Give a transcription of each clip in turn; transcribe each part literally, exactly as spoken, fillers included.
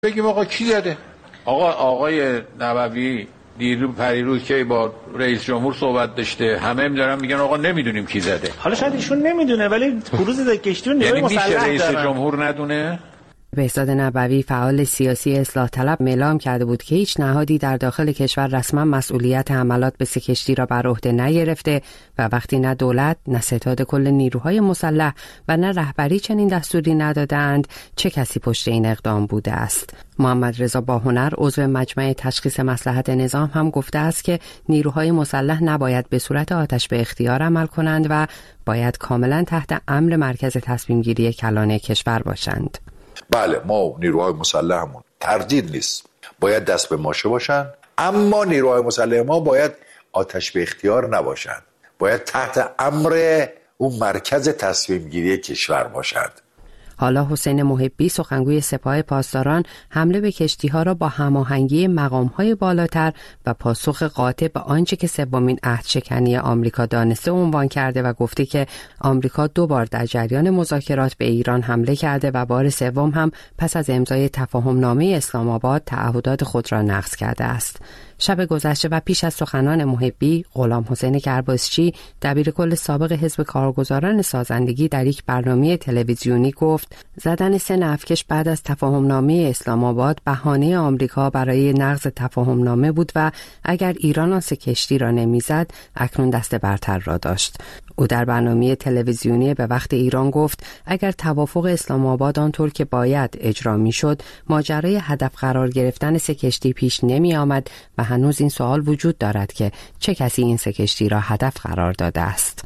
بگیم آقا کی زده؟ آقا آقای نبوی دیرو پریرو که با رئیس جمهور صحبت داشته، همه می‌دارن میگن آقا نمیدونیم کی زده. حالا شاید ایشون نمیدونه ولی بروز کشتی رو نیروی مسلح دارن. یعنی میشه رئیس جمهور ندونه؟ بهزاد نبوی فعال سیاسی اصلاح طلب اعلام کرده بود که هیچ نهادی در داخل کشور رسما مسئولیت حملات به سه کشتی را بر عهده نگرفته و وقتی نه دولت، نه ستاد کل نیروهای مسلح و نه رهبری چنین دستوری ندادند، چه کسی پشت این اقدام بوده است؟ محمد رضا باهنر عضو مجمع تشخیص مصلحت نظام هم گفته است که نیروهای مسلح نباید به صورت آتش به اختیار عمل کنند و باید کاملا تحت امر مرکز تصمیم گیری کلان کشور باشند. بله، ما نیروهای مسلحمون تردید نیست، باید دست به ماشه باشن، اما نیروهای مسلح ما باید آتش به اختیار نباشند، باید تحت امر اون مرکز تصمیم گیری کشور باشند. حالا حسین محبی سخنگوی سپاه پاسداران حمله به کشتی‌ها را با هماهنگی مقام‌های بالاتر و پاسخ قاطع به آنچه که سومین عهدشکنی آمریکا دانسته عنوان کرده و گفته که آمریکا دو بار در جریان مذاکرات به ایران حمله کرده و بار سوم هم پس از امضای تفاهمنامه اسلام آباد تعهدات خود را نقض کرده است. شب گذشته و پیش از سخنان محبی، غلام حسین کرباسچی دبیرکل سابق حزب کارگزاران سازندگی در یک برنامه تلویزیونی گفت زدن سه نفتکش بعد از تفاهمنامه اسلام آباد بهانه آمریکا برای نقض تفاهمنامه بود و اگر ایران آن سه کشتی را نمیزد اکنون دست برتر را داشت. او در برنامه تلویزیونی به وقت ایران گفت اگر توافق اسلام آباد آنطور که باید اجرا میشد، ماجرای هدف قرار گرفتن سه کشتی پیش نمی آمد و هنوز این سوال وجود دارد که چه کسی این سه کشتی را هدف قرار داده است.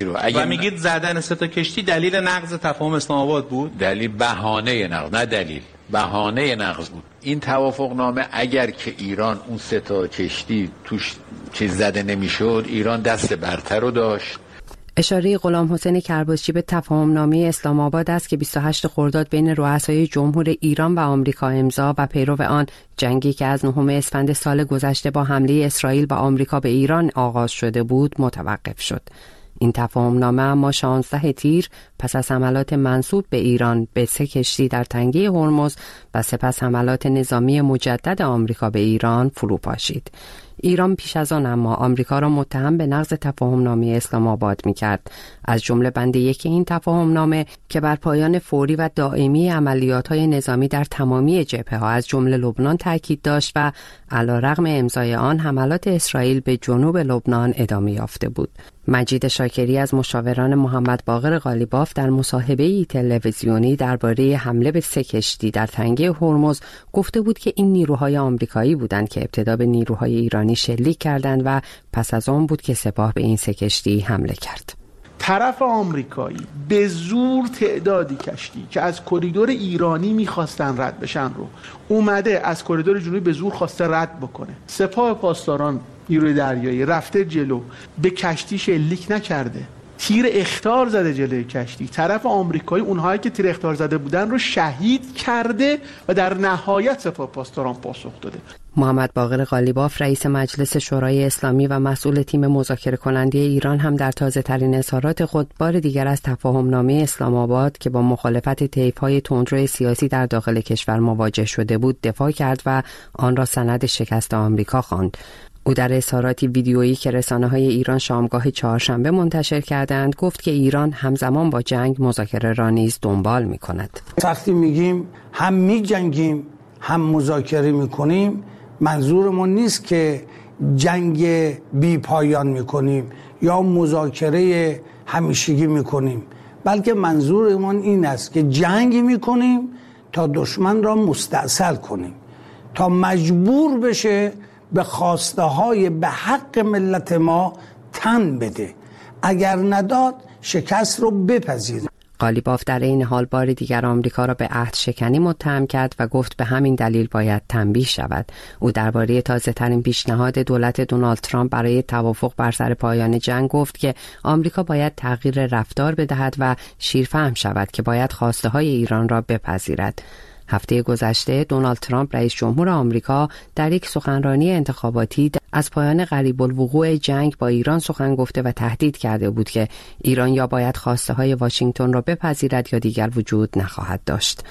و میگید زدن سه تا کشتی دلیل نقض تفاهم اسلام آباد بود؟ دلیل بهانه نقض، نه دلیل، بهانه نقض بود. این توافق نامه اگر که ایران اون سه تا کشتی توش چیز زده نمیشد، ایران دست برتر رو داشت. اشاره غلام حسین کرباسچی به تفاهمنامه اسلام آباد است که بیست و هشتم خرداد بین رؤسای جمهور ایران و آمریکا امضا و پیرو آن جنگی که از نهم اسفند سال گذشته با حمله اسرائیل و آمریکا به ایران آغاز شده بود متوقف شد. این تفاهمنامه اما شانزده تیر پس از حملات منسوب به ایران به سه کشتی در تنگه هرمز و سپس حملات نظامی مجدد آمریکا به ایران فرو پاشید. ایران پیش از آن اما آمریکا را متهم به نقض تفاهمنامه اسلام آباد می‌کرد. از جمله بند یک این تفاهمنامه که بر پایان فوری و دائمی عملیات‌های نظامی در تمامی جبهه‌ها از جمله لبنان تاکید داشت و علیرغم امضای آن حملات اسرائیل به جنوب لبنان ادامه یافته بود. مجید شاکری از مشاوران محمد باقر قالیباف در مصاحبه‌ای تلویزیونی درباره حمله به سه کشتی در تنگه هرمز گفته بود که این نیروهای آمریکایی بودند که ابتدا به نیروهای ایرانی شلیک کردند و پس از آن بود که سپاه به این سه کشتی حمله کرد. طرف آمریکایی به زور تعدادی کشتی که از کریدور ایرانی میخواستن رد بشن رو اومده از کریدور جنوبی به زور خواسته رد بکنه. سپاه پاسداران نیروی دریایی رفته جلو، به کشتی شلیک نکرده، تیر اخطار زده جلوی کشتی. طرف آمریکایی اونهایی که تیر اخطار زده بودن رو شهید کرده و در نهایت سپاه پاسداران پاسخ داده. محمد باقر قالیباف رئیس مجلس شورای اسلامی و مسئول تیم مذاکره کننده ایران هم در تازه ترین اظهارات خود بار دیگر از تفاهمنامه اسلام آباد که با مخالفت طیف‌های تندرو سیاسی در داخل کشور مواجه شده بود دفاع کرد و آن را سند شکست آمریکا خواند. او در اظهاراتی ویدیویی که رسانه‌های ایران شامگاه چهارشنبه منتشر کردند گفت که ایران همزمان با جنگ مذاکره را نیز دنبال می‌کند. وقتی میگیم هم می‌جنگیم هم مذاکره می‌کنیم، منظورمون نیست که جنگ بی پایان می‌کنیم یا مذاکره همیشگی می‌کنیم، بلکه منظورمون این است که جنگ می‌کنیم تا دشمن را مستأصل کنیم، تا مجبور بشه به خواسته های به حق ملت ما تن بده، اگر نداد شکست رو بپذیره. قالیباف در این حال بار دیگر آمریکا را به عهد شکنی متهم کرد و گفت به همین دلیل باید تنبیه شود. او درباره تازه ترین پیشنهاد دولت دونالد ترامپ برای توافق بر سر پایان جنگ گفت که آمریکا باید تغییر رفتار بدهد و شیرفهم شود که باید خواسته های ایران را بپذیرد. هفته گذشته دونالد ترامپ رئیس جمهور آمریکا در یک سخنرانی انتخاباتی از پایان قریب الوقوع جنگ با ایران سخن گفته و تهدید کرده بود که ایران یا باید خواسته های واشنگتن را بپذیرد یا دیگر وجود نخواهد داشت.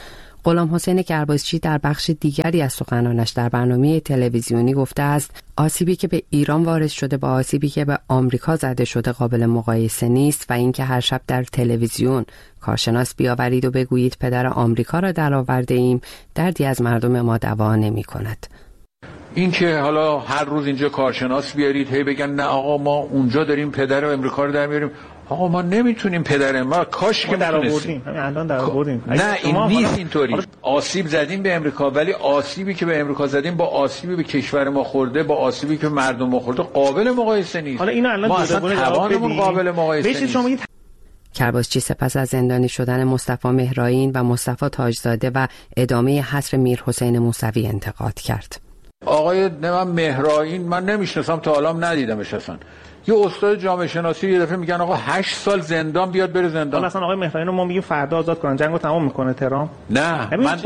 غلام حسین کرباسچی در بخش دیگری از سخنانش در برنامه تلویزیونی گفته است آسیبی که به ایران وارد شده با آسیبی که به آمریکا زده شده قابل مقایسه نیست و اینکه هر شب در تلویزیون کارشناس بیاورید و بگویید پدر آمریکا را درآورده ایم دردی از مردم ما دوا نمی کند. این که حالا هر روز اینجا کارشناس بیارید هی بگن نه آقا ما اونجا داریم پدر امریکا رو در میاریم، آقا ما نمیتونیم پدر ما کاش که در آوردیم الان در آوردیم. نه این نیست اینطوری. آسیب زدیم به امریکا ولی آسیبی که به امریکا زدیم با آسیبی به کشور ما خورده با آسیبی که مردم ما خورده قابل مقایسه نیست. حالا اینا الان ما اصلا توانمون قابل مقایسه نیست. شما کرباسچی سپس از زندانی شدن مصطفی مهرائین و مصطفی تاجزاده و ادامه حصر میرحسین موسوی انتقاد کرد. آقای نمام مهرائین من نمیشناسم تا حالا ندیدمش اصلا. یه استاد جامعه شناسی یه دفعه میگن آقا هشت سال زندان بیاد بره زندان. مثلا آقای مهرائین رو ما میگیم فردا آزاد کنن جنگو تمام میکنه ترام. نه من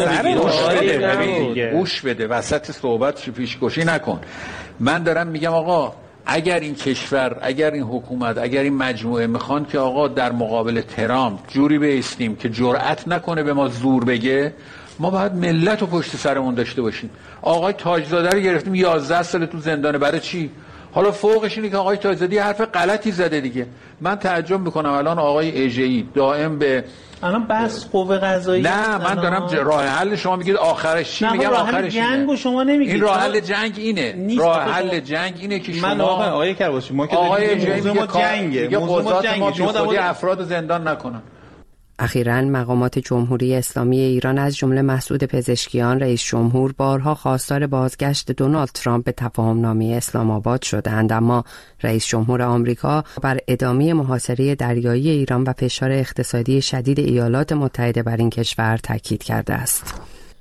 گوش بده وسط صحبت پیشگوشی نکن. من دارم میگم آقا اگر این کشور اگر این حکومت اگر این مجموعه میخوان که آقا در مقابل ترام جوری بایستیم که جرأت نکنه به ما زور بگه، ما باید ملت رو پشت سرمون داشته باشیم. آقای تاجزاده رو گرفتیم یازده سال تو زندانه، برای چی؟ حالا فوقش اینه که آقای تاجزاده حرف غلطی زده دیگه. من تعجب میکنم الان آقای اژه‌ای دائم به الان بس قوه قضاییه. نه من دارم راه حل شما میگید آخرش چی میگم آخرش جنگو شما نمیگید. این راه حل جنگ اینه. راه حل جنگ اینه که شما من آقا آقای کرباسچی ما که موضوع ما جنگه. موضوع جنگه. شما خودی افراد زندان نکنن. اخیراً مقامات جمهوری اسلامی ایران از جمله مسعود پزشکیان رئیس جمهور بارها خواستار بازگشت دونالد ترامپ به تفاهم‌نامه اسلام آباد شدند، اما رئیس جمهور آمریکا بر ادامه محاصره دریایی ایران و فشار اقتصادی شدید ایالات متحده بر این کشور تاکید کرده است.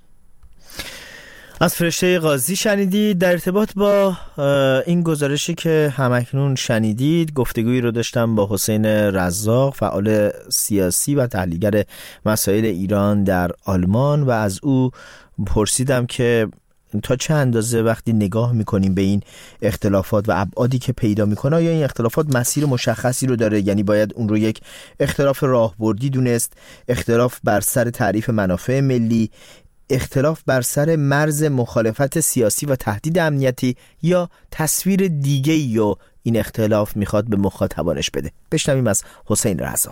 از فرشته قاضی شنیدید. در ارتباط با این گزارشی که همکنون شنیدید گفتگویی رو داشتم با حسین رزاق، فعال سیاسی و تحلیلگر مسائل ایران در آلمان، و از او پرسیدم که تا چه اندازه وقتی نگاه میکنیم به این اختلافات و ابعادی که پیدا میکنه یا این اختلافات مسیر مشخصی رو داره، یعنی باید اون رو یک اختلاف راهبردی دونست، اختلاف بر سر تعریف منافع ملی، اختلاف بر سر مرز مخالفت سیاسی و تهدید امنیتی، یا تصویر دیگه‌ای و این اختلاف میخواد به مخاطبانش بده. بشنویم از حسین رزاق.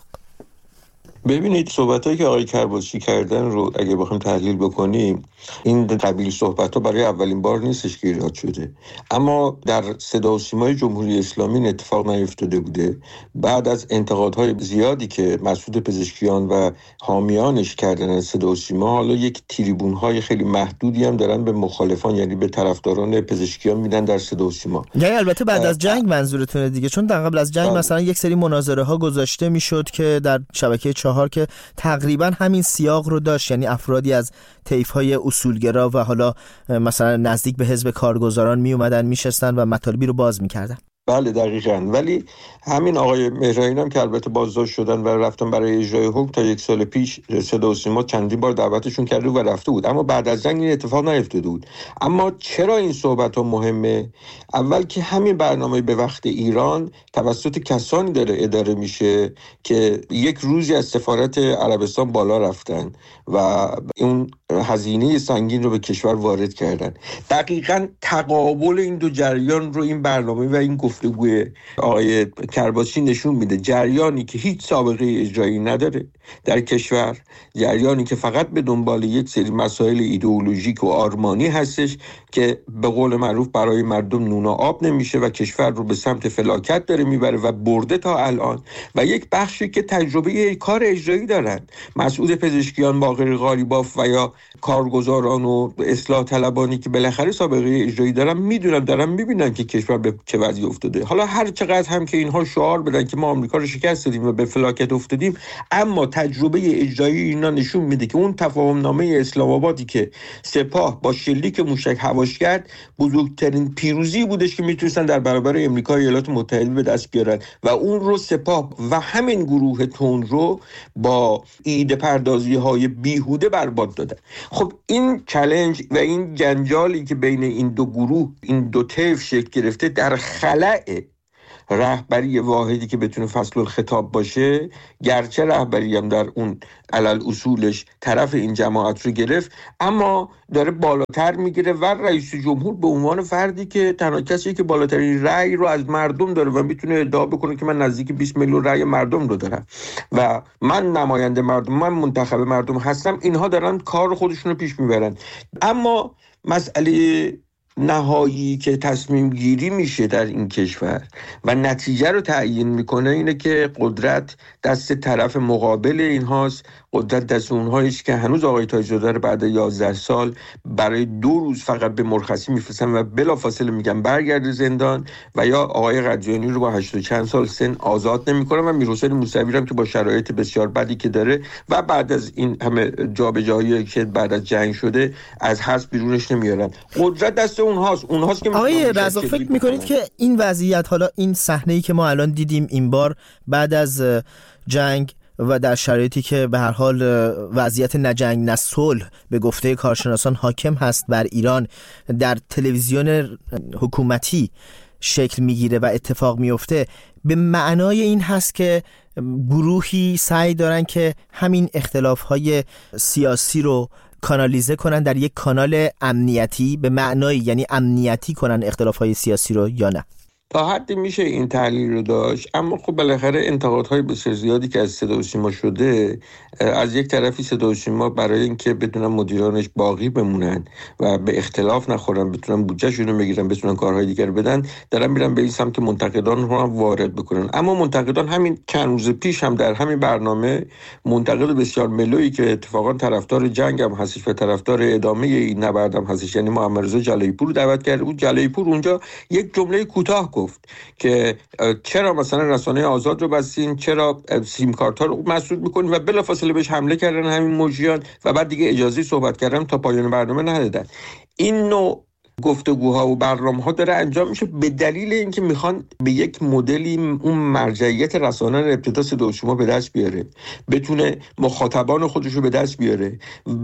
ببینید صحبتایی که آقای کرباسچی کردن رو اگه بخوایم تحلیل بکنیم، این قبیل صحبت‌ها برای اولین بار نیستش که ایجاد شده، اما در صدا و سیمای جمهوری اسلامی این اتفاق نیفتاده بوده. بعد از انتقادهای زیادی که مسعود پزشکیان و حامیانش کردن از صدا و سیما، حالا یک تریبون‌های خیلی محدودی هم دارن به مخالفان، یعنی به طرفداران پزشکیان میدن در صدا و سیما. یعنی البته بعد از جنگ منظورتونه دیگه، چون در قبل از جنگ آه. مثلا یک سری مناظره‌ها گذاشته میشد که در شبکه چهار که تقریبا همین سیاق رو داشت، یعنی افرادی از طیف‌های اصولگرا و حالا مثلا نزدیک به حزب کارگزاران می اومدن میشستن و مطالبی رو باز میکردن. بله دقیقاً. ولی همین آقای مهرائین هم که البته بازداشت شدن و رفتن برای اجرای حکم، تا یک سال پیش صدا و سیما چندین بار دعوتشون کرده و رفته بود، اما بعد از جنگ این اتفاق نیفتاده بود. اما چرا این صحبت ها مهمه؟ اول که همین برنامه به وقت ایران توسط کسانی داره اداره میشه که یک روزی از سفارت عربستان بالا رفتن و اون هزینه سنگین رو به کشور وارد کردن. دقیقاً تقابل این دو جریان رو این برنامه و این گفتگوی آقای کرباسچی نشون میده. جریانی که هیچ سابقه اجرایی نداره در کشور، جریانی که فقط به دنبال یک سری مسائل ایدئولوژیک و آرمانی هستش که به قول معروف برای مردم نون و آب نمیشه و کشور رو به سمت فلاکت داره میبره و برده تا الان، و یک بخشی که تجربه کار اجرایی دارن، مسعود پزشکیان، باقر قالیباف و یا کارگزاران و اصلاح طلبانی که بالاخره سابقه اجرایی دارن، میدونن، دارن میبینن که کشور به چه وضعی افتاده. حالا هر چقدر هم که اینها شعار بدن که ما آمریکا رو شکست دادیم و به فلاکت افتادیم، اما تجربه اجرایی اینا نشون میده که اون تفاهم نامه اسلام آبادی که سپاه با شلیک موشک هواش کرد، بزرگترین پیروزی بودش که میتونستن در برابر امریکا و ایالات متحده به دست بیارن، و اون رو سپاه و همین گروه تون رو با ایده پردازی های بیهوده برباد دادن. خب این چالش و این جنجالی که بین این دو گروه، این دو طیف شکل گرفته، در خلأ رهبری واحدی که بتونه فصل الخطاب باشه، گرچه رهبری هم در اون علل اصولش طرف این جماعت رو گرفت، اما داره بالاتر میگیره و رئیس جمهور به عنوان فردی که تنها کسی که بالاترین رأی رو از مردم داره و میتونه ادعا بکنه که من نزدیک بیست میلیون رأی مردم رو دارم و من نماینده مردم، من منتخب مردم هستم، اینها دارن کار خودشون رو پیش میبرن. اما مسئله نهایی که تصمیم گیری میشه در این کشور و نتیجه رو تعیین میکنه اینه که قدرت دست طرف مقابل اینهاست، قدرت دست اونهاییست که هنوز آقای تاج‌زاده رو بعد یازده سال برای دو روز فقط به مرخصی میفرستن و بلافاصله میگن برگرد زندان، و یا آقای قدیانی رو با هشتاد چند سال سن آزاد نمیکنن و میرحسین موسوی رو که با شرایط بسیار بدی که داره و بعد از این همه جابجایی که بعد از جنگ شده از حبس بیرونش نمیارن. قدرت دست اونهاست اونهاست که آقای رضا فکر میکنید که این وضعیت، حالا این صحنه‌ای که ما الان دیدیم این بار بعد از جنگ و در شرایطی که به هر حال وضعیت نه جنگ نه صلح به گفته کارشناسان حاکم هست بر ایران، در تلویزیون حکومتی شکل میگیره و اتفاق میفته، به معنای این هست که گروهی سعی دارن که همین اختلاف‌های سیاسی رو کانالیزه کنن در یک کانال امنیتی، به معنای یعنی امنیتی کنن اختلاف‌های سیاسی رو، یا نه؟ تا حدی میشه این تحلیل رو داشت، اما خب بالاخره انتقادهای بسیار زیادی که از صدا و سیما شده، از یک طرفی صدا و سیما برای اینکه بتونن مدیرانش باقی بمونن و به اختلاف نخورن، بتونن بودجهشون رو بگیرن، بتونن کارهای دیگر بدن، دارن میرن به این سمت که منتقدان رو هم وارد بکنن. اما منتقدان همین چند روز پیش هم در همین برنامه منتقد بسیار ملویی که اتفاقا طرفدار جنگ هم هستش و طرفدار ادامه این نبرد هم هستش، یعنی محمد رضا جلالی پور دعوت کرده بود. جلالی پور اونجا یک جمله کوتاه گفت که چرا مثلا رسانه آزاد رو بستین، چرا سیم کارت ها رو مسدود میکنین، و بلافاصله بهش حمله کردن همین مجریان و بعد دیگه اجازه صحبت کردن تا پایان برنامه ندادن. این نوع گفتگوها و برنامه‌ها داره انجام میشه به دلیل اینکه میخوان به یک مدلی اون مرجعیت رسانه رو ابتدا صدا و سیما به دست بیاره، بتونه مخاطبان خودش رو به دست بیاره،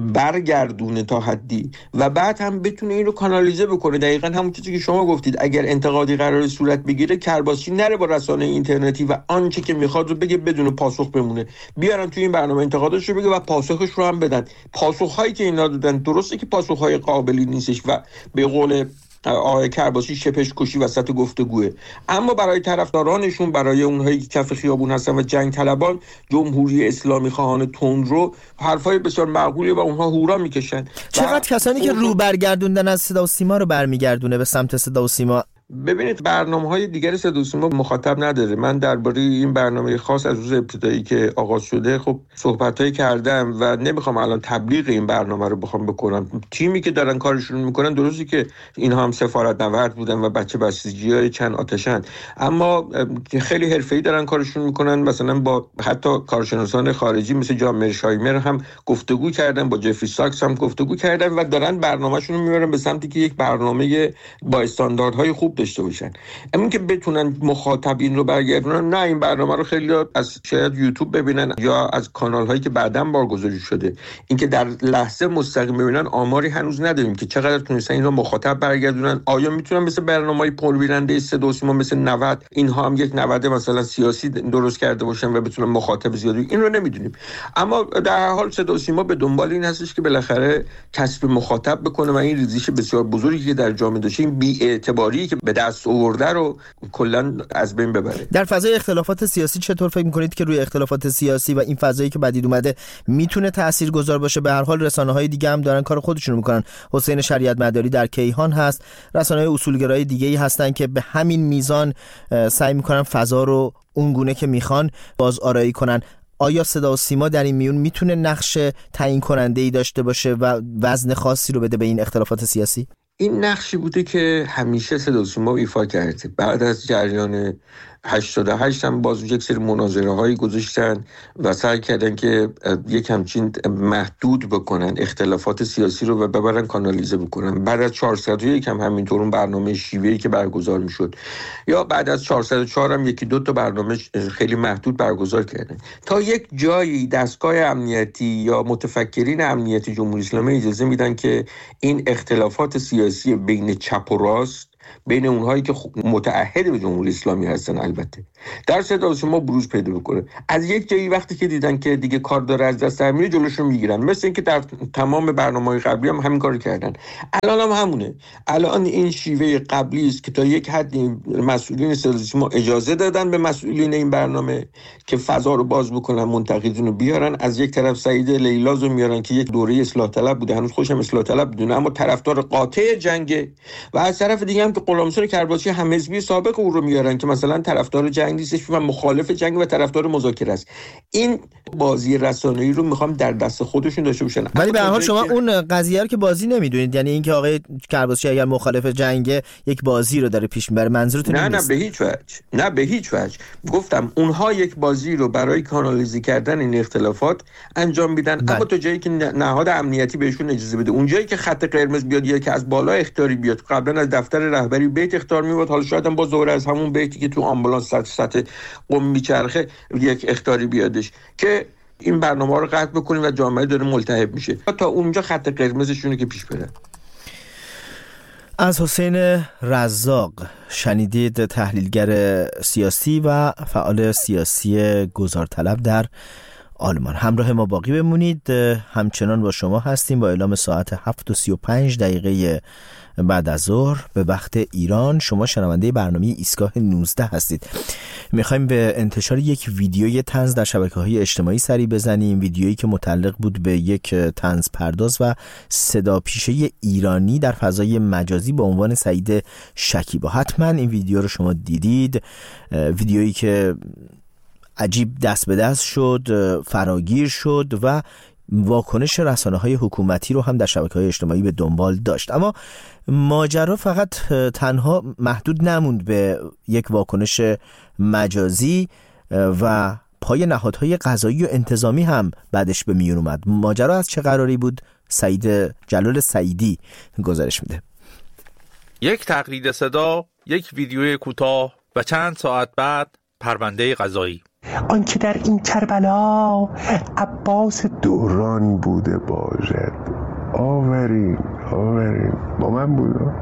برگردونه تا حدی، و بعد هم بتونه این رو کانالیزه بکنه. دقیقاً همون چیزی که شما گفتید، اگر انتقادی قرار صورت بگیره، کرباسی نره با رسانه اینترنتی و آنچه که میخواد رو بگه بدون پاسخ بمونه، بیارن توی این برنامه انتقادش رو بگه و پاسخش رو هم بدن. پاسخ‌هایی که اینا دادن درسته که پاسخ‌های قابلی نیستش و به قول آقای کرباسی شپش کشی وسط گفتگوه، اما برای طرفدارانشون، برای اونهایی که کف خیابون هستن و جنگ طلبان، جمهوری اسلامی خواهان تندرو، حرفای بسیار معقولی و اونها هورا میکشن. چقدر کسانی که رو برگردوندن از صدا و سیما رو برمیگردونه به سمت صدا و سیما؟ ببینید، برنامه‌های دیگر صدا و سیما مخاطب نداره. من درباره این برنامه خاص از روز ابتدایی که آغاز شده خب صحبتایی کردم و نمیخوام الان تبلیغ این برنامه رو بخوام بکنم. تیمی که دارن کارشون میکنن، درسته که اینها هم سفارت نورد بودن و بچه بسیجی‌های چند آتشن، اما خیلی حرفه‌ای دارن کارشون میکنن. مثلا با حتی کارشناسان خارجی مثل جان مرشایمر هم گفتگو کردن، با جفری ساکس هم گفتگو کردن و دارن برنامه‌شون رو میبرن به سمتی که یک برنامه با استانداردهای خوب داشته باشن. همین که بتونن مخاطبین رو برگردونن. نه، این برنامه رو خیلی از شاید یوتیوب ببینن یا از کانال هایی که بعداً بارگذاری شده، اینکه در لحظه مستقیم ببینن، آماری هنوز نداریم که چقدر تونستن این رو مخاطب برگردونن. آیا میتونن مثل برنامه‌های پربیننده صدا و سیما مثل نود اینها هم یک نود مثلا سیاسی درست کرده باشن و بتونن مخاطب زیادی؟ این رو نمیدونیم. اما در هر حال صدا و سیما به دنبال این هستش که بالاخره کسب مخاطب بکنه و این ریزش بسیار بزرگی که در جامعه داشته، این بی‌اعتباری که به دست آورده رو کلا از بین ببره. در فضای اختلافات سیاسی چطور فکر می‌کنید که روی اختلافات سیاسی و این فضایی که بدید اومده میتونه تاثیرگذار باشه؟ به هر حال رسانه‌های دیگه هم دارن کار خودشونو میکنن. حسین شریعت مداری در کیهان هست، رسانه‌های اصولگرایی دیگه‌ای هستن که به همین میزان سعی میکنن فضا رو اون گونه که میخوان بازآرایی کنن. آیا صدا و سیما در این میون میتونه نقش تعیین کننده‌ای داشته باشه و وزن خاصی رو بده به این اختلافات سیاسی؟ این نقشی بوده که همیشه صدا و سیما ایفا کرده. بعد از جریان هشتاد و هشت هم باز یک سری مناظره هایی گذاشتن و سعی کردن که یک همچین محدود بکنن اختلافات سیاسی رو و ببرن کانالیزه بکنن. بعد از چهارصد و یک هم همینطور اون برنامه شیوه‌ای که برگزار میشد، یا بعد از چهارصد و چهار هم یکی دو تا برنامه خیلی محدود برگزار کردن. تا یک جایی دستگاه امنیتی یا متفکرین امنیتی جمهوری اسلامی اجازه میدن که این اختلافات سیاسی بین چپ و راست بین اونهایی که متعهد به جمهوری اسلامی هستن البته در صدا ما بروز پیدا بکنه. از یک جایی وقتی که دیدن که دیگه کار داره از دست در میره جلوشون میگیرن، مثل اینکه در تمام برنامه‌های قبلی هم همین کارو کردن. الان هم همونه. الان این شیوه قبلی است که تا یک حدی مسئولین صدا ما اجازه دادن به مسئولین این برنامه که فضا رو باز بکنن، منتقدین رو بیارن. از یک طرف سعید لیلاز رو میارن که یک دوره اصلاح طلب بوده، هنوز خوشم اصلاح طلب بدونه اما طرفدار قاطع جنگه، و از طرف دیگه هم که غلامحسین کرباسی هم حزبی سابق او رو میارن که مثلا طرفدار جنگ نیستش و مخالف جنگ و طرفدار مذاکره است. این بازی رسانه‌ای رو میخوام در دست خودشون داشته باشن. ولی به هر حال شما اون قضیه رو که بازی نمیدونید، یعنی اینکه آقای کرباسی اگر مخالف جنگ یک بازی رو داره پیش میبره، منظورتون نه نیست؟ نه به هیچ وجه، نه به هیچ وجه. گفتم اونها یک بازی رو برای کانالیزی کردن این اختلافات انجام میدن، بله. اما تا جایی که نهاد امنیتی بهشون اجازه بده. اون جایی که خط قرمز بیاد یا که از بالا اخطاری بیاد، قبلا از دفتر رهبری بیت اخطار میواد، حالا شاید هم با دوره از همون بیتی که تو آمبولانس سطح سطح قم میچرخه یک اخطاری بیادش که این برنامه رو قطع بکنیم و جامعه داره ملتهب میشه. تا اونجا خط قرمزشونه که پیش بره. از حسین رزاق شنیدید، تحلیلگر سیاسی و فعال سیاسی گذارطلب در آلمان. همراه ما باقی بمونید، همچنان با شما هستیم با اعلام ساعت هفت و سی و پنج دقیقه بعد از ظهر به وقت ایران. شما شنونده برنامه ایستگاه نوزده هستید. میخوایم به انتشار یک ویدیوی طنز در شبکه‌های اجتماعی سری بزنیم، ویدیویی که متعلق بود به یک طنز پرداز و صداپیشه ایرانی در فضای مجازی با عنوان سعید شکیبا. حتما این ویدیو رو شما دیدید، ویدیویی که عجیب دست به دست شد، فراگیر شد و واکنش رسانه‌های حکومتی رو هم در شبکه‌های اجتماعی به دنبال داشت. اما ماجرا فقط تنها محدود نموند به یک واکنش مجازی و پای نهادهای قضایی و انتظامی هم بعدش به میون اومد. ماجرا از چه قراری بود؟ سعید جلال سعیدی گزارش میده. یک تقلید صدا، یک ویدیوی کوتاه و چند ساعت بعد پرونده قضایی. آنکه در این کربلا عباس دوران بوده باشد. آورین آورین با من بوده.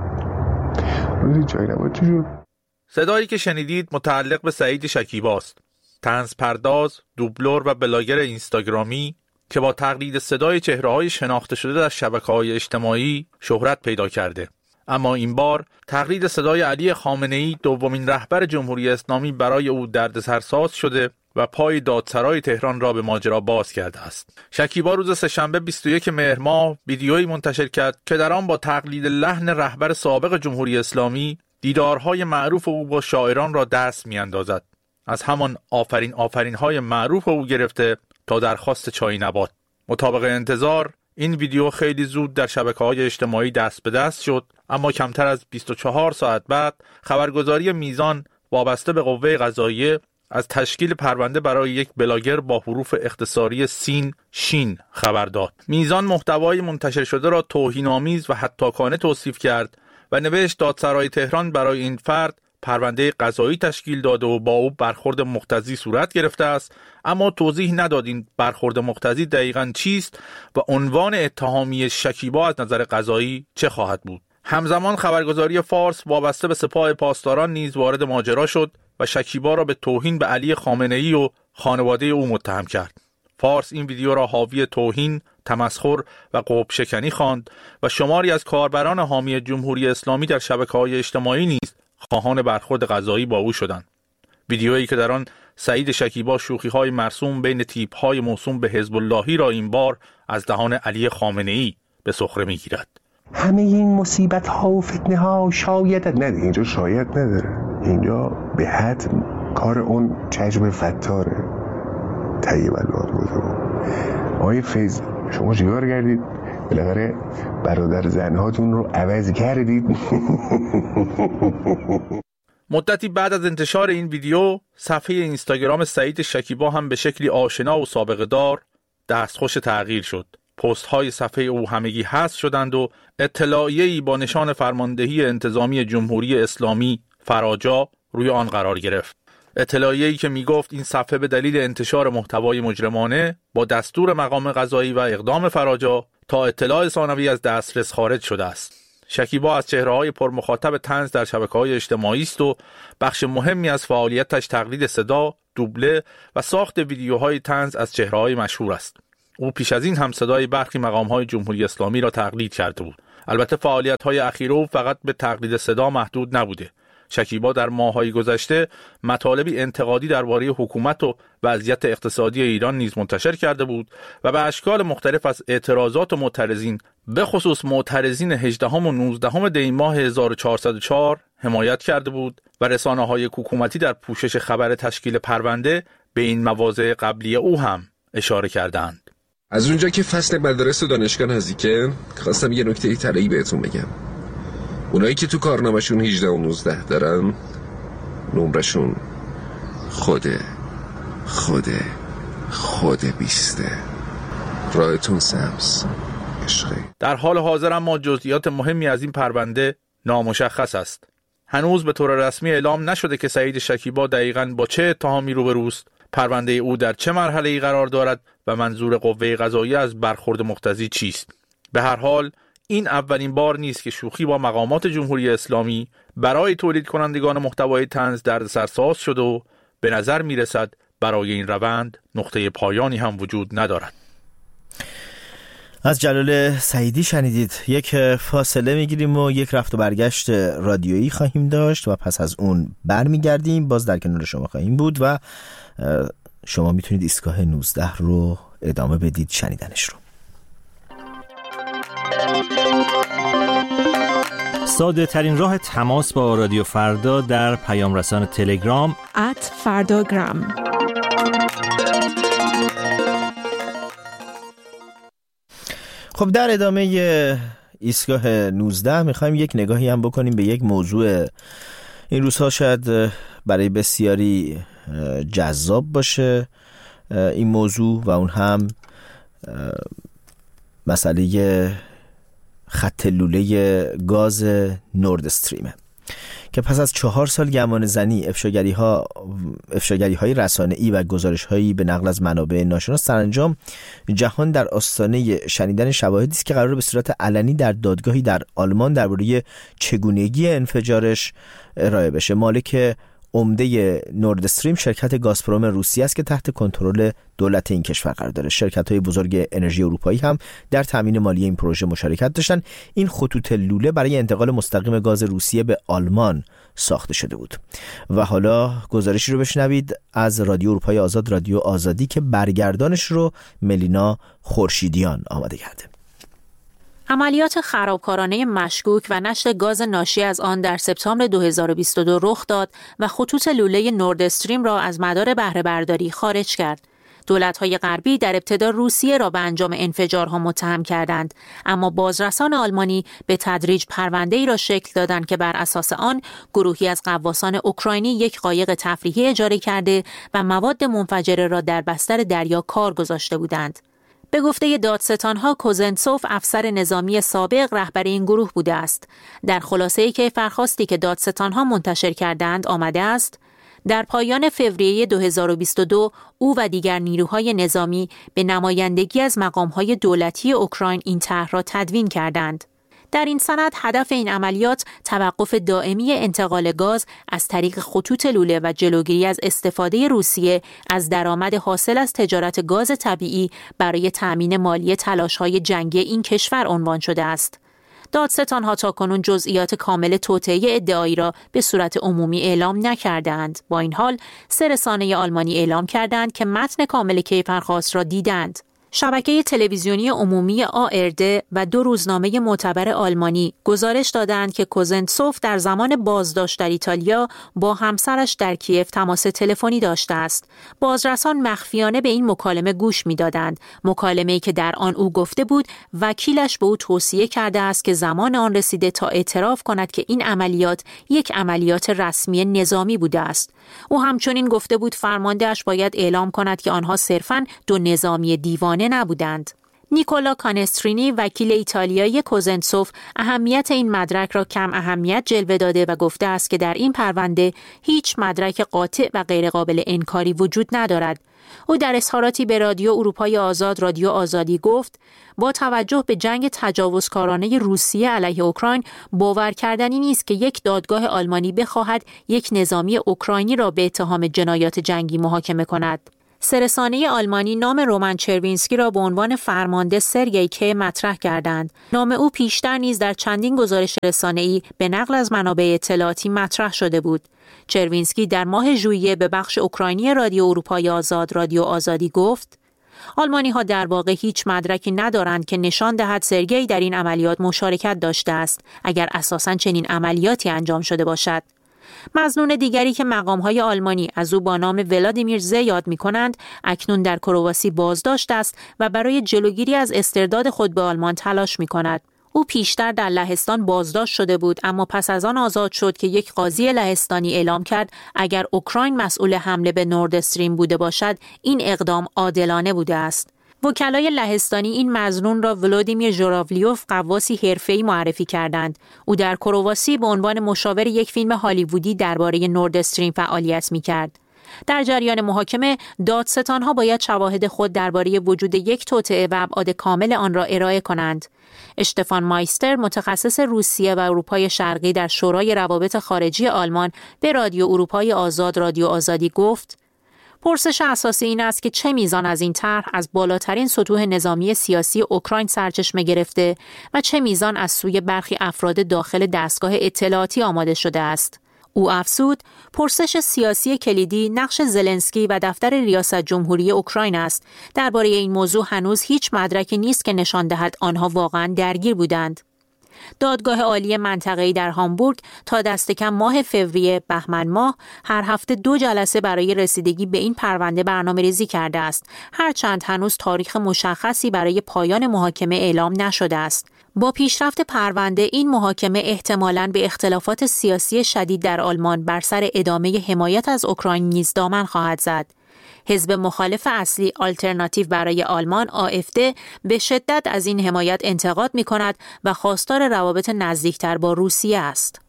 روزی جای نبود چی شد؟ صدایی که شنیدید متعلق به سعید شکیباست، طنز پرداز، دوبلور و بلاگر اینستاگرامی که با تقلید صدای چهره‌های شناخته شده در شبکه‌های اجتماعی شهرت پیدا کرده. اما این بار تقلید صدای علی خامنه‌ای، دومین رهبر جمهوری اسلامی، برای او دردسرساز شده و پای دادسرای تهران را به ماجرا باز کرده است. شکیبا روز سه‌شنبه بیست و یکم مهر ماه ویدیویی منتشر کرد که در آن با تقلید لحن رهبر سابق جمهوری اسلامی دیدارهای معروف او با شاعران را دست می‌اندازد، از همان آفرین آفرین های معروف او گرفته تا درخواست چای نبات. مطابق انتظار این ویدیو خیلی زود در شبکه‌های اجتماعی دست به دست شد، اما کمتر از بیست و چهار ساعت بعد خبرگزاری میزان وابسته به قوه قضاییه از تشکیل پرونده برای یک بلاگر با حروف اختصاری سین شین خبر داد. میزان محتوای منتشر شده را توهین‌آمیز و حتاکانه توصیف کرد و نوشت دادسرای تهران برای این فرد پرونده قضایی تشکیل داده و با او برخورد مقتضی صورت گرفته است، اما توضیح نداد این برخورد مقتضی دقیقاً چیست و عنوان اتهامی شکیبا از نظر قضایی چه خواهد بود. همزمان خبرگزاری فارس وابسته به سپاه پاسداران نیز وارد ماجرا شد و شکیبا را به توهین به علی خامنه‌ای و خانواده او متهم کرد. فارس این ویدیو را حاوی توهین، تمسخر و قوب شکنی خواند و شماری از کاربران حامی جمهوری اسلامی در شبکه‌های اجتماعی نیز خواهان برخورد قضایی با او شدند. ویدیویی که در آن سعید شکیبا شوخی‌های مرسوم بین تیپ‌های موسوم به حزب اللهی را این بار از دهان علی خامنه‌ای به سخره می‌گیرد. همه این مصیبت ها و فتنه ها شاید نه اینجا شاید نداره، اینجا به حد کار اون چشم فتاره طیب الوان بوده. آقای فیض شما چیکار کردید؟ بالاخره برادر زنهاتون رو عوض کردید. مدتی بعد از انتشار این ویدیو صفحه اینستاگرام سعید شکیبا هم به شکلی آشنا و سابقه دار دستخوش تغییر شد. پست های صفحه او همگی حذف شدند و اطلاعیه‌ای با نشان فرماندهی انتظامی جمهوری اسلامی فراجا روی آن قرار گرفت. اطلاعیه‌ای که میگفت این صفحه به دلیل انتشار محتوای مجرمانه با دستور مقام قضایی و اقدام فراجا تا اطلاع ثانوی از دسترس خارج شده است. شکیبا از چهره‌های پرمخاطب طنز در شبکه‌های اجتماعی است و بخش مهمی از فعالیتش تقلید صدا، دوبله و ساخت ویدیوهای طنز از چهره‌های مشهور است. او پیش از این هم صدای برخی مقام‌های جمهوری اسلامی را تقلید کرده بود. البته فعالیت‌های اخیر او فقط به تقلید صدا محدود نبوده. شکیبا در ماه‌های گذشته مطالبی انتقادی درباره حکومت و وضعیت اقتصادی ایران نیز منتشر کرده بود و به اشکال مختلف از اعتراضات و معترضین، به خصوص معترضین هجدهم و نوزدهم دی ماه هزار و چهارصد و چهار حمایت کرده بود و رسانه‌های حکومتی در پوشش خبر تشکیل پرونده به این مواضع قبلی او هم اشاره کردند. از اونجا که فصل مدارس و دانشگاه نزدیکه، خواستم یه نکته طلایی بهتون بگم. اونایی که تو کارنامه‌شون هجده و نوزده دارن، نمرشون خوده خوده خوده بیسته. راهتون سبز عشقی. در حال حاضر اما جزئیات مهمی از این پرونده نامشخص است. هنوز به طور رسمی اعلام نشده که سعید شکیبا دقیقاً با چه اتهامی روبروست، پرونده او در چه مرحله‌ای قرار دارد و منظور قوه قضاییه از برخورد مقتضی چیست. به هر حال این اولین بار نیست که شوخی با مقامات جمهوری اسلامی برای تولید کنندگان محتوای طنز دردسرساز شد و به نظر می رسد برای این روند نقطه پایانی هم وجود ندارد. از جلال سعیدی شنیدید. یک فاصله میگیریم و یک رفت و برگشت رادیویی خواهیم داشت و پس از اون برمیگردیم، باز در کنار شما خواهیم بود و شما میتونید ایستگاه نوزده رو ادامه بدید شنیدنش رو. ساده ترین راه تماس با رادیو فردا در پیام رسان تلگرام ات فرداگرام. خب در ادامه ایستگاه نوزده میخوایم یک نگاهی هم بکنیم به یک موضوع این روزها شاید برای بسیاری جذاب باشه این موضوع و اون هم مسئله خط لوله گاز نورد استریمه که پس از چهار سال گمان زنی، افشاگری ها افشاگری های رسانه‌ای و گزارش هایی به نقل از منابع ناشناس، سرانجام جهان در آستانه شنیدن شواهدی است که قرار به صورت علنی در دادگاهی در آلمان درباره چگونگی انفجارش ارائه بشه. مالک عمده نورد استریم شرکت گازپروم روسیه است که تحت کنترل دولت این کشور قرار داره. شرکت‌های بزرگ انرژی اروپایی هم در تامین مالی این پروژه مشارکت داشتن. این خطوط لوله برای انتقال مستقیم گاز روسیه به آلمان ساخته شده بود. و حالا گزارشی رو بشنوید از رادیو اروپای آزاد، رادیو آزادی، که برگردانش رو ملینا خورشیدیان آماده کرده. عملیات خرابکارانه مشکوک و نشت گاز ناشی از آن در سپتامبر دو هزار و بیست و دو رخ داد و خطوط لوله نورد استریم را از مدار بهره برداری خارج کرد. دولت‌های غربی در ابتدا روسیه را به انجام انفجارها متهم کردند، اما بازرسان آلمانی به تدریج پرونده‌ای را شکل دادند که بر اساس آن گروهی از غواصان اوکراینی یک قایق تفریحی اجاره کرده و مواد منفجره را در بستر دریا کار گذاشته بودند. به گفته دادستان‌ها، کوزنتسوف افسر نظامی سابق رهبر این گروه بوده است. در خلاصه‌ای که فرخاستی که دادستان‌ها منتشر کردند آمده است: در پایان فوریه دو هزار و بیست و دو او و دیگر نیروهای نظامی به نمایندگی از مقام‌های دولتی اوکراین این طرح را تدوین کردند. در این سند هدف این عملیات توقف دائمی انتقال گاز از طریق خطوط لوله و جلوگیری از استفاده روسیه از درآمد حاصل از تجارت گاز طبیعی برای تأمین مالی تلاش‌های جنگی این کشور عنوان شده است. دادستان‌ها تاکنون جزئیات کامل توطئه ادعایی را به صورت عمومی اعلام نکردند. با این حال سه رسانه آلمانی اعلام کردند که متن کامل کیفرخواست را دیدند. شبکه تلویزیونی عمومی آرد و دو روزنامه معتبر آلمانی گزارش دادند که کوزنتسوف در زمان بازداشت در ایتالیا با همسرش در کیف تماس تلفنی داشته است. بازرسان مخفیانه به این مکالمه گوش می‌دادند، مکالمه‌ای که در آن او گفته بود وکیلش به او توصیه کرده است که زمان آن رسیده تا اعتراف کند که این عملیات یک عملیات رسمی نظامی بوده است. او همچنین گفته بود فرمانده‌اش باید اعلام کند که آنها صرفاً دو نظامی دیوانه نبودند. نیکولا کانسترینی وکیل ایتالیایی کوزنتسوف اهمیت این مدرک را کم اهمیت جلوه داده و گفته است که در این پرونده هیچ مدرک قاطع و غیرقابل انکاری وجود ندارد. او در اظهاراتی به رادیو اروپای آزاد رادیو آزادی گفت با توجه به جنگ تجاوزکارانه روسیه علیه اوکراین باور کردنی نیست که یک دادگاه آلمانی بخواهد یک نظامی اوکراینی را به اتهام جنایات جنگی محاکمه کند. سررسانه آلمانی نام رومن چروینسکی را به عنوان فرمانده سرگئی کی مطرح کردند. نام او پیشتر نیز در چندین گزارش رسانه‌ای به نقل از منابع اطلاعاتی مطرح شده بود. چروینسکی در ماه ژوئیه به بخش اوکراینی رادیو اروپای آزاد رادیو آزادی گفت آلمانی ها در واقع هیچ مدرکی ندارند که نشان دهد سرگئی در این عملیات مشارکت داشته است اگر اساساً چنین عملیاتی انجام شده باشد. مظنون دیگری که مقام‌های آلمانی از او با نام ولادیمیر ز یاد می‌کنند اکنون در کرواسی بازداشت است و برای جلوگیری از استرداد خود به آلمان تلاش می‌کند. او پیشتر در لهستان بازداشت شده بود اما پس از آن آزاد شد که یک قاضی لهستانی اعلام کرد اگر اوکراین مسئول حمله به نورد استریم بوده باشد این اقدام عادلانه بوده است. وکلای لهستانی این مظنون را ولادیمیر ژوراولیوف غواصی حرفه‌ای معرفی کردند. او در کرواسی به عنوان مشاور یک فیلم هالیوودی درباره نورد استریم فعالیت می‌کرد. در جریان محاکمه دادستان‌ها باید شواهد خود درباره وجود یک توطئه و ابعاد کامل آن را ارائه کنند. اشتفان مایستر متخصص روسیه و اروپای شرقی در شورای روابط خارجی آلمان به رادیو اروپای آزاد رادیو آزادی گفت پرسش اساسی این است که چه میزان از این طرح از بالاترین سطوح نظامی سیاسی اوکراین سرچشمه گرفته و چه میزان از سوی برخی افراد داخل دستگاه اطلاعاتی آماده شده است. او افزود پرسش سیاسی کلیدی نقش زلنسکی و دفتر ریاست جمهوری اوکراین است. درباره این موضوع هنوز هیچ مدرکی نیست که نشان دهد آنها واقعا درگیر بودند. دادگاه عالی منطقه‌ای در هامبورگ تا دست کم ماه فوریه بهمن ماه هر هفته دو جلسه برای رسیدگی به این پرونده برنامه‌ریزی کرده است، هرچند هنوز تاریخ مشخصی برای پایان محاکمه اعلام نشده است. با پیشرفت پرونده این محاکمه احتمالاً به اختلافات سیاسی شدید در آلمان بر سر ادامه حمایت از اوکراین نیز دامن خواهد زد. حزب مخالف اصلی آلترناتیو برای آلمان آفد به شدت از این حمایت انتقاد می کند و خواستار روابط نزدیکتر با روسیه است.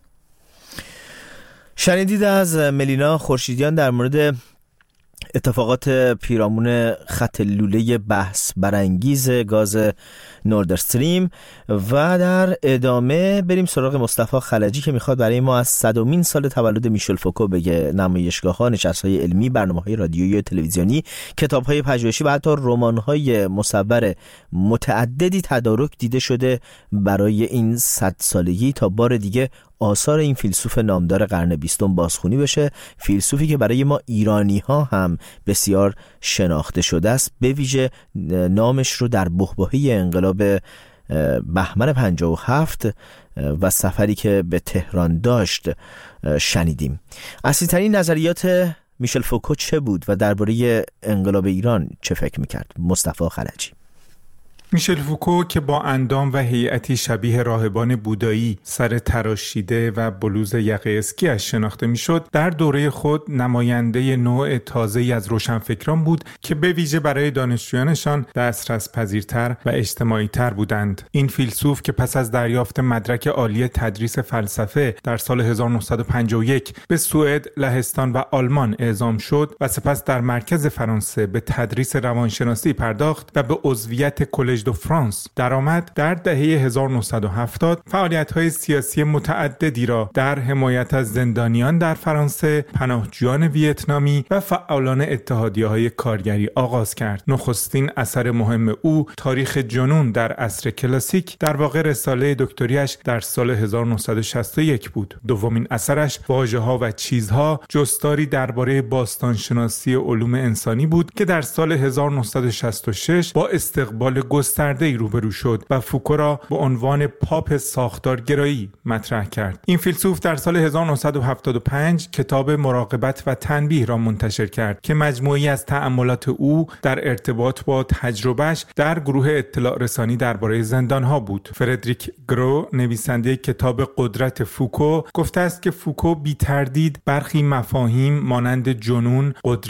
شنیدید از ملینا خورشیدیان در مورد اتفاقات پیرامون خط لوله بحث برانگیز گاز نورد استریم و در ادامه بریم سراغ مصطفی خلجی که میخواد برای ما از صدمین سال تولد میشل فوکو بگه. نمایشگاه‌ها، نشست‌های علمی، برنامه‌های رادیویی و تلویزیونی، کتاب‌های پژوهشی و حتی رمان‌های مصور متعددی تدارک دیده شده برای این صد سالگی تا بار دیگه آثار این فیلسوف نامدار قرن بیستم بازخوانی بشه. فیلسوفی که برای ما ایرانی‌ها هم بسیار شناخته شده است، به ویژه نامش رو در بحبوحه انقلاب بهمن پنجاه و هفت و سفری که به تهران داشت شنیدیم. اصلی‌ترین نظریات میشل فوکو چه بود و درباره انقلاب ایران چه فکر می‌کرد؟ مصطفی خلجی. میشل فوکو که با اندام و هیئتی شبیه راهبان بودایی، سر تراشیده و بلوز یقه اسکی‌اش شناخته میشد، در دوره خود نماینده نوع تازه‌ای از روشنفکران بود که به ویژه برای دانشجویانشان دسترس پذیرتر و اجتماعی تر بودند. این فیلسوف که پس از دریافت مدرک عالی تدریس فلسفه در سال هزار و نهصد و پنجاه و یک به سوئد، لهستان و آلمان اعزام شد و سپس در مرکز فرانسه به تدریس روانشناسی پرداخت و به عضویت کلژ دو فرانس درآمد، در دهه هزار و نهصد و هفتاد فعالیت‌های سیاسی متعددی را در حمایت از زندانیان در فرانسه، پناهجویان ویتنامی و فعالان اتحادیه‌های کارگری آغاز کرد. نخستین اثر مهم او، تاریخ جنون در عصر کلاسیک، در واقع رساله دکتریش در سال هزار و نهصد و شصت و یک بود. دومین اثرش، واژه‌ها و چیزها، جستاری درباره باستانشناسی علوم انسانی بود که در سال هزار و نهصد و شصت و شش با استقبال گسترده‌ای روبرو شد و فوکو را به عنوان پاپ ساختارگرایی مطرح کرد. این فیلسوف در سال هزار و نهصد و هفتاد و پنج کتاب مراقبت و تنبیه را منتشر کرد که مجموعه‌ای از تأملات او در ارتباط با تجربهش در گروه اطلاع رسانی درباره زندان‌ها بود. فردریک گرو، نویسنده کتاب قدرت فوکو، گفته است که فوکو بی تردید برخی مفاهیم مانند جنون، قدرت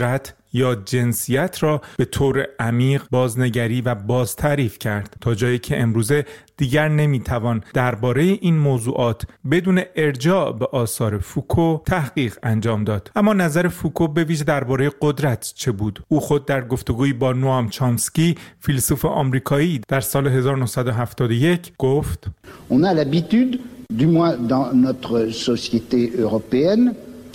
یا جنسیت را به طور عمیق بازنگری و باز تعریف کرد، تا جایی که امروزه دیگر نمیتوان درباره این موضوعات بدون ارجاع به آثار فوکو تحقیق انجام داد. اما نظر فوکو به ویژه درباره قدرت چه بود؟ او خود در گفتگویی با نوام چامسکی، فیلسوف آمریکایی، در سال هزار و نهصد و هفتاد و یک گفت: On a l'habitude, du moins dans notre société européenne,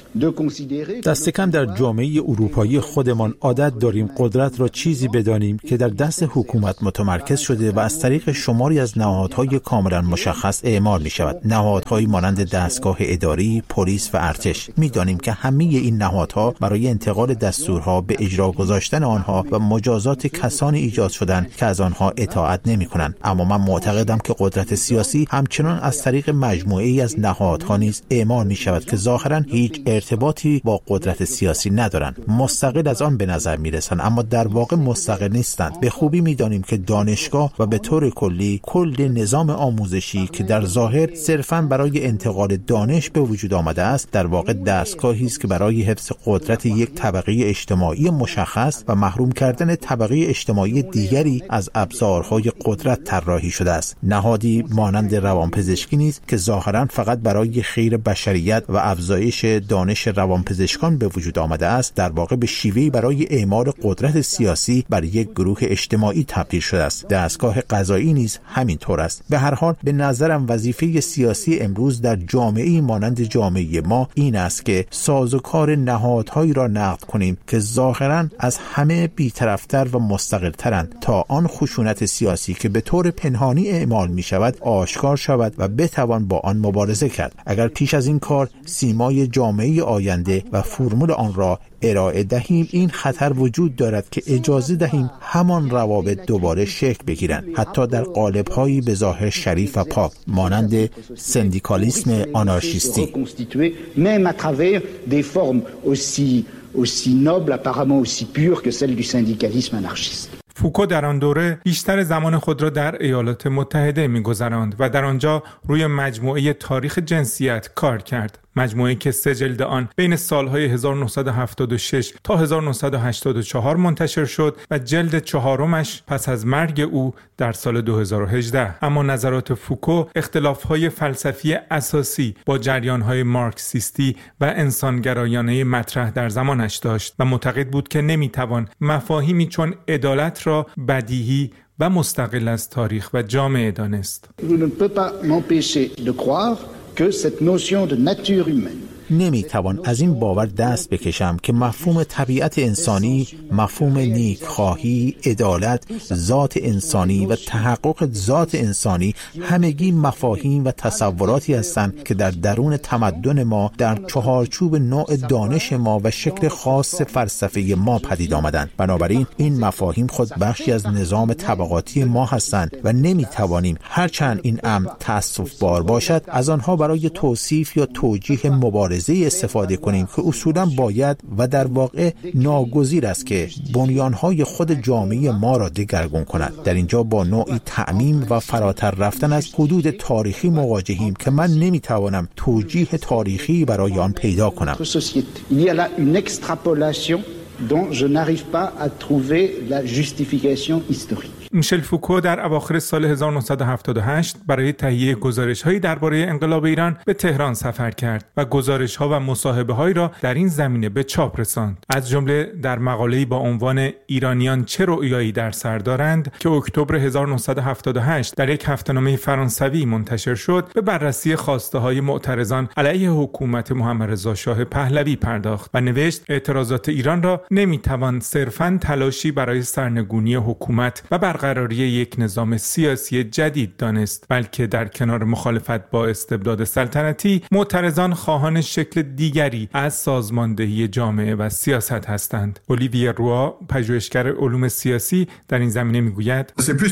دست کم در جامعه اروپایی خودمان عادت داریم قدرت را چیزی بدانیم که در دست حکومت متمرکز شده و از طریق شماری از نهادهای کاملا مشخص اعمال می شود. نهادهایی مانند دستگاه اداری، پلیس و ارتش. می دانیم که همه این نهادها برای انتقال دستورها به اجرا گذاشتن آنها و مجازات کسانی ایجاد شدند که از آنها اطاعت نمی کنند. اما من معتقدم که قدرت سیاسی همچنان از طریق مجموعه‌ای از نهادها نیز اعمال می شود که ظاهراً هیچ ارتباطی با قدرت سیاسی ندارند. مستقل از آن به نظر میرسند اما در واقع مستقل نیستند. به خوبی میدانیم که دانشگاه و به طور کلی کل نظام آموزشی که در ظاهر صرفاً برای انتقال دانش به وجود آمده است، در واقع دستگاهی است که برای حفظ قدرت یک طبقه اجتماعی مشخص و محروم کردن طبقه اجتماعی دیگری از ابزارهای قدرت طراحی شده است. نهادی مانند روانپزشکی نیز که ظاهراً فقط برای خیر بشریت و افزایش دانش روانپزشکان به وجود آمده است، در واقع به شیوهی برای اعمال قدرت سیاسی بر یک گروه اجتماعی تبدیل شده است. دستگاه قضایی نیز همین طور است. به هر حال به نظرم وظیفه سیاسی امروز در جامعه‌ای مانند جامعه ما این است که سازوکار نهادهایی را نقد کنیم که ظاهراً از همه بی‌طرف‌تر و مستقل‌ترند تا آن خشونت سیاسی که به طور پنهانی اعمال می شود آشکار شود و بتوان با آن مبارزه کرد. اگر پیش از این کار سیمای جامعه آینده و فرمول آن را ارائه دهیم، این خطر وجود دارد که اجازه دهیم همان روابط دوباره شکل بگیرند، حتی در قالب‌هایی به ظاهر شریف و پاک مانند سندیکالیسم آنارشیستی. même à travers des formes aussi aussi nobles, apparemment aussi pures que celles du syndicalisme anarchiste. فوکو در آن دوره بیشتر زمان خود را در ایالات متحده می‌گذراند و در آنجا روی مجموعه تاریخ جنسیت کار کرد. مجموعه‌ای که سه جلد آن بین سالهای هزار و نهصد و هفتاد و شش تا هزار و نهصد و هشتاد و چهار منتشر شد و جلد چهارمش پس از مرگ او در سال دو هزار و هجده. اما نظرات فوکو اختلاف‌های فلسفی اساسی با جریان‌های مارکسیستی و انسانگرایانه مطرح در زمانش داشت و معتقد بود که نمی‌توان مفاهیمی چون عدالت را بدیهی و مستقل از تاریخ و جامعه دانست. Je ne peux pas m'empêcher de croire que cette notion de nature humaine نمیتوان از این باور دست بکشم که مفهوم طبیعت انسانی، مفهوم نیکخواهی، عدالت، ذات انسانی و تحقق ذات انسانی همگی مفاهیم و تصوراتی هستند که در درون تمدن ما در چهارچوب نوع دانش ما و شکل خاص فلسفه ما پدید آمدند. بنابراین این مفاهیم خود بخشی از نظام طبقاتی ما هستند و نمیتوانیم هرچند این امر تأسف بار باشد از آنها برای توصیف یا توجیه مبارزه استفاده کنیم که اصولا باید و در واقع ناگزیر است که بنیانهای خود جامعه ما را دگرگون کند. در اینجا با نوعی تعمیم و فراتر رفتن از حدود تاریخی مواجهیم که من نمیتوانم توجیه تاریخی برای آن پیدا کنم. Il y a là une extrapolation dont je n'arrive pas à trouver la justification historique. میشل فوکو در اواخر سال هزار و نهصد و هفتاد و هشت برای تهیه گزارش‌هایی درباره انقلاب ایران به تهران سفر کرد و گزارش‌ها و مصاحبه‌هایی را در این زمینه به چاپ رساند. از جمله در مقاله‌ای با عنوان ایرانیان چه رؤیایی در سر دارند که اکتبر هزار و نهصد و هفتاد و هشت در یک هفته‌نامه فرانسوی منتشر شد، به بررسی خواسته‌های معترضان علیه حکومت محمد رضا شاه پهلوی پرداخت و نوشت اعتراضات ایران را نمی‌توان صرفاً تلاشی برای سرنگونی حکومت و برقراری یک نظام سیاسی جدید دانست، بلکه در کنار مخالفت با استبداد سلطنتی، معترضان خواهان شکل دیگری از سازماندهی جامعه و سیاست هستند. اولیویه روا، پژوهشگر علوم سیاسی، در این زمینه میگوید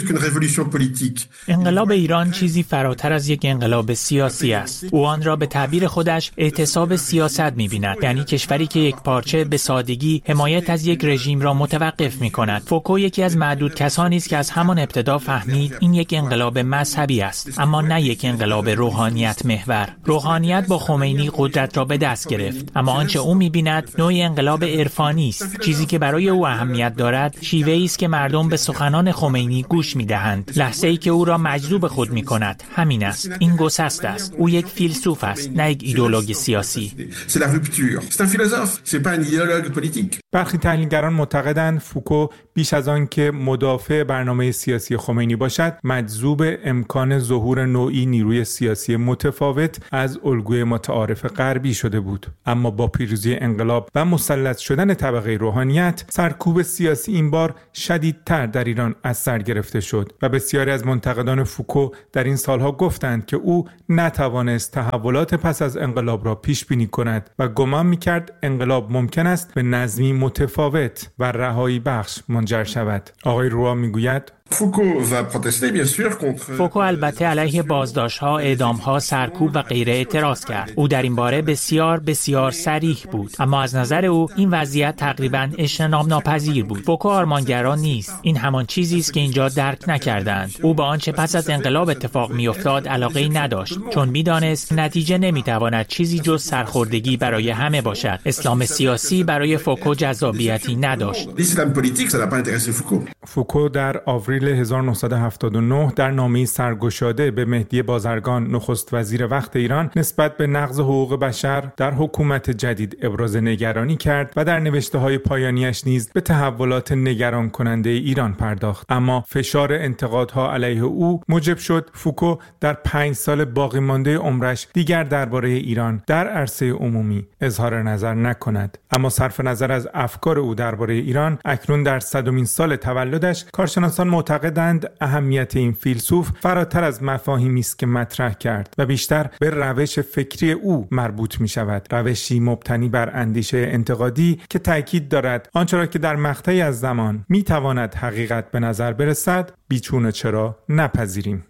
انقلاب ایران چیزی فراتر از یک انقلاب سیاسی است. او آن را به تعبیر خودش اعتصاب سیاست می‌بیند، یعنی کشوری که یک پارچه به سادگی حمایت از یک رژیم را متوقف می‌کند. فوکو یکی از معدود کسانی است که از همان ابتدا فهمید این یک انقلاب مذهبی است، اما نه یک انقلاب روحانیت محور. روحانیت با خمینی قدرت را به دست گرفت، اما آنچه او می‌بیند نوعی انقلاب عرفانی است. چیزی که برای او اهمیت دارد شیوه‌ای است که مردم به سخنان خمینی گوش می‌دهند، لحظه‌ای که او را مجذوب خود می‌کند. همین است. این گسست است. او یک فیلسوف است، نه یک ایدئولوژ سیاسی. برخی تحلیلگران معتقدند فوکو بیش از آن که مدافع برنامه سیاسی خمینی باشد، مجذوب امکان ظهور نوعی نیروی سیاسی متفاوت از الگوی متعارف غربی شده بود. اما با پیروزی انقلاب و مسلط شدن طبقه روحانیت، سرکوب سیاسی این بار شدیدتر در ایران از سر گرفته شد و بسیاری از منتقدان فوکو در این سالها گفتند که او نتوانست تحولات پس از انقلاب را پیش بینی کند و گمان می‌کرد انقلاب ممکن است به نظمی متفاوت و رهایی بخش منجر شود. آقای روا میگوید فوکو البته علیه بازداشت‌ها، اعدام‌ها، سرکوب و غیره اعتراض کرد. او در این باره بسیار بسیار صریح بود، اما از نظر او این وضعیت تقریباً اجتناب ناپذیر بود. فوکو آرمانگرا نیست. این همان چیزی است که اینجا درک نکردند. او به آنچه پس از انقلاب اتفاق می‌افتاد علاقه‌ای نداشت، چون می‌دانست نتیجه نمی‌تواند چیزی جز سرخوردگی برای همه باشد. اسلام سیاسی برای فوکو جذابیتی نداشت. فوکو در آوریل هزار و نهصد و هفتاد و نه در نامه‌ای سرگشاده به مهدی بازرگان نخست وزیر وقت ایران نسبت به نقض حقوق بشر در حکومت جدید ابراز نگرانی کرد و در نوشته‌های پایانیش نیز به تحولات نگران کننده ایران پرداخت. اما فشار انتقادها علیه او موجب شد فوکو در پنج سال باقی مانده عمرش دیگر درباره ایران در عرصه عمومی اظهار نظر نکند. اما صرف نظر از افکار او درباره ایران، اکنون در صدمین سال تولدش کارشناسان معتقدند اهمیت این فیلسوف فراتر از مفاهیمی است که مطرح کرد و بیشتر به روش فکری او مربوط می شود. روشی مبتنی بر اندیشه انتقادی که تأکید دارد آنچه را که در مقطعی از زمان می تواند حقیقت به نظر برسد بیچون و چرا نپذیریم.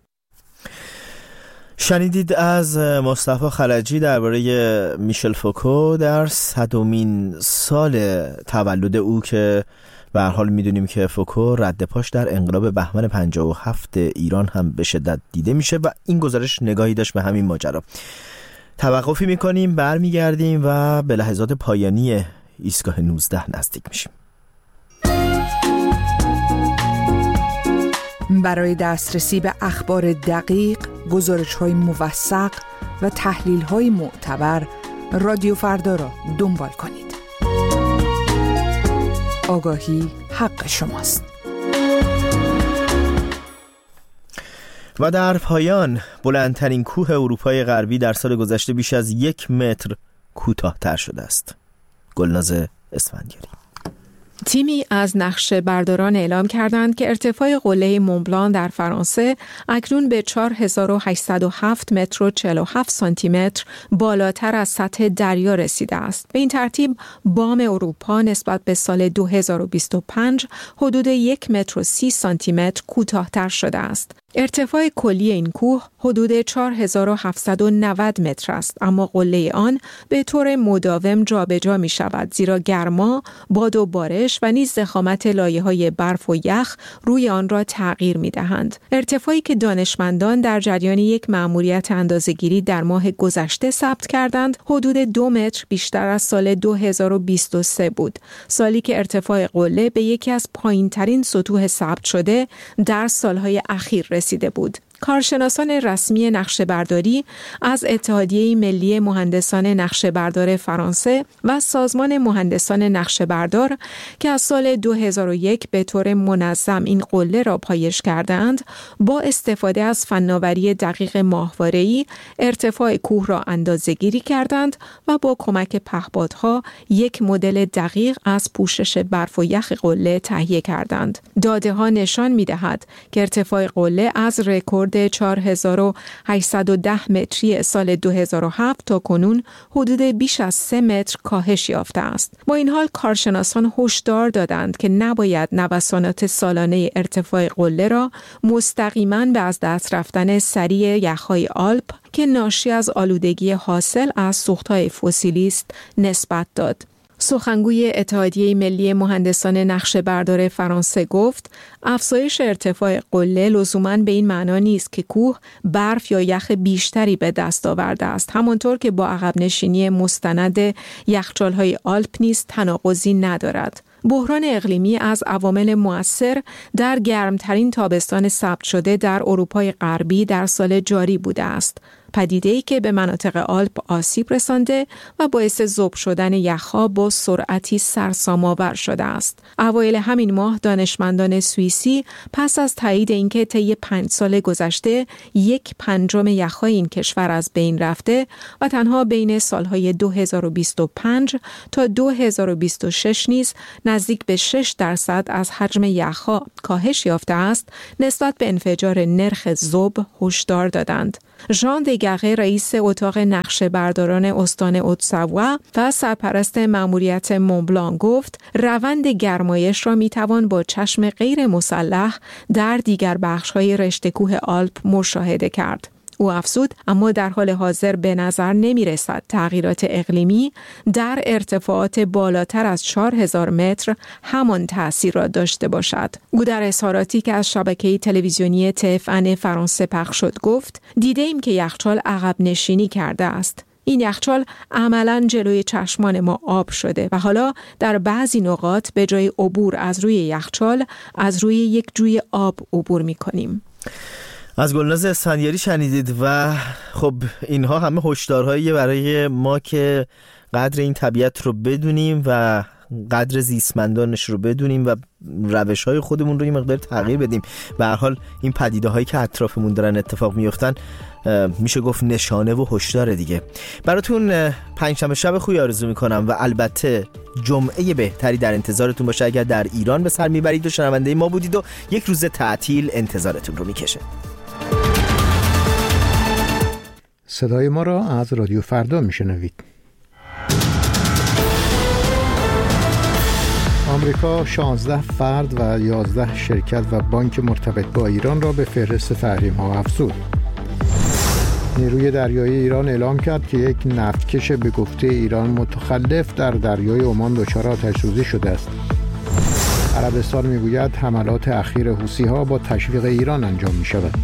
شنیدید از مصطفی خلجی درباره میشل فوکو در صدمین سال تولد او که به هر حال میدونیم که فوکو رد پاش در انقلاب بهمن پنجاه و هفت ایران هم به شدت دیده میشه و این گزارش نگاهی داشت به همین ماجرا. توقفی میکنیم، برمیگردیم و به لحظات پایانی ایستگاه نوزده نزدیک میشیم. برای دسترسی به اخبار دقیق، گزارش‌های موثق و تحلیل‌های معتبر، رادیو فردا را دنبال کنید. آگاهی حق شماست. و در پایان، بلندترین کوه اروپای غربی در سال گذشته بیش از یک متر کوتاه‌تر شده است. گلناز اسفندیاری. تیمی از نقشه برداران اعلام کردند که ارتفاع قله مونبلان در فرانسه اکنون به چهار هزار و هشتصد و هفت متر و چهل و هفت سانتی متر بالاتر از سطح دریا رسیده است. به این ترتیب بام اروپا نسبت به سال دو هزار و بیست و پنج حدود یک متر و سی سانتی متر کوتاه‌تر شده است. ارتفاع کلی این کوه حدود چهار هزار و هفتصد و نود متر است، اما قله آن به طور مداوم جابجا می شود، زیرا گرما، باد و بارش و نیز ضخامت لایه‌های برف و یخ روی آن را تغییر می دهند. ارتفاعی که دانشمندان در جریان یک مأموریت اندازه‌گیری در ماه گذشته ثبت کردند، حدود دو متر بیشتر از سال دو هزار و بیست و سه بود، سالی که ارتفاع قله به یکی از پایین‌ترین سطوح ثبت شده در سالهای اخیر رسیده بود. کارشناسان رسمی نقشه‌برداری از اتحادیه ملی مهندسان نقشه‌بردار فرانسه و سازمان مهندسان نقشه‌بردار که از سال دو هزار و یک به طور منظم این قله را پایش کردند، با استفاده از فناوری دقیق ماهواره‌ای ارتفاع کوه را اندازه‌گیری کردند و با کمک پهپادها یک مدل دقیق از پوشش برف و یخ قله تهیه کردند. داده‌ها نشان می‌دهد که ارتفاع قله از رکورد چهار هزار و هشتصد و ده متری سال دو هزار و هفت تا کنون حدود بیش از سه متر کاهش یافته است. با این حال کارشناسان هشدار دادند که نباید نوسانات سالانه ارتفاع قله را مستقیما به از دست رفتن سریع یخ‌های آلپ که ناشی از آلودگی حاصل از سوخت‌های فسیلی است نسبت داد. سخنگوی اتحادیه ملی مهندسان نقشه بردار فرانسه گفت افزایش ارتفاع قله لزوماً به این معنا نیست که کوه برف یا یخ بیشتری به دست آورده است، همانطور که با عقب نشینی مستند یخچال‌های آلپ نیز تناقضی ندارد. بحران اقلیمی از عوامل مؤثر در گرمترین تابستان ثبت شده در اروپای غربی در سال جاری بوده است. پدیده‌ای که به مناطق آلپ آسیب رسانده و باعث ذوب شدن یخ‌ها با سرعتی سرسام‌آور شده است. اوایل همین ماه دانشمندان سوئیسی پس از تایید اینکه طی پنج سال گذشته یک پنجم یخ‌های این کشور از بین رفته و تنها بین سالهای دو هزار و بیست و پنج تا دو هزار و بیست و شش نیز نزدیک به شش درصد از حجم یخ‌ها کاهش یافته است، نسبت به انفجار نرخ ذوب هشدار دادند. ژان دگره رئیس اتاق نقشه برداران استان اوتساوا و سرپرست مأموریت مونبلان گفت روند گرمایش را میتوان با چشم غیر مسلح در دیگر بخش‌های رشته کوه آلپ مشاهده کرد. او افزود اما در حال حاضر به نظر نمی رسد تغییرات اقلیمی در ارتفاعات بالاتر از چهار هزار متر همان تأثیر را داشته باشد. او در اظهاراتی که از شبکه تلویزیونی تی اف ان فرانسه پخش شد گفت دیده ایم که یخچال عقب نشینی کرده است. این یخچال عملاً جلوی چشمان ما آب شده و حالا در بعضی نقاط به جای عبور از روی یخچال از روی یک جوی آب عبور می کنیم. از گلناز اسفندیاری شنیدید و خب اینها همه هشدارهایی برای ما که قدر این طبیعت رو بدونیم و قدر زیستمندانش رو بدونیم و روش‌های خودمون رو یه مقدار تغییر بدیم. به هر حال این پدیده‌هایی که اطرافمون دارن اتفاق میفتن میشه گفت نشانه و هشدار دیگه. براتون پنجشنبه شب خوبی آرزو میکنم و البته جمعه بهتری در انتظارتون باشه اگر در ایران به سر میبرید و شنونده ما بودید و یک روز تعطیل انتظارتون رو میکشه. صدای ما را از رادیو فردا میشنوید. آمریکا شانزده فرد و یازده شرکت و بانک مرتبط با ایران را به فهرست تحریم ها افزود. نیروی دریایی ایران اعلام کرد که یک نفتکش به گفته ایران متخلف در دریای عمان دچار آتش‌سوزی شده است. عربستان میگوید حملات اخیر حوثی‌ها با تشویق ایران انجام می‌شود.